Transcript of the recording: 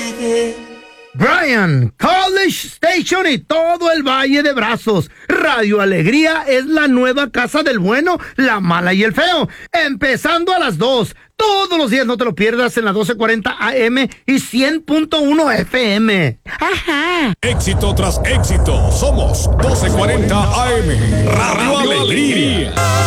Bryan, College Station y todo el Valle de Brazos. Radio Alegría es la nueva casa del bueno, la mala y el feo. Empezando a las 2. Todos los días, no te lo pierdas, en la 1240 AM y 100.1 FM. ¡Ajá! Éxito tras éxito. Somos 1240 AM. Radio Alegría.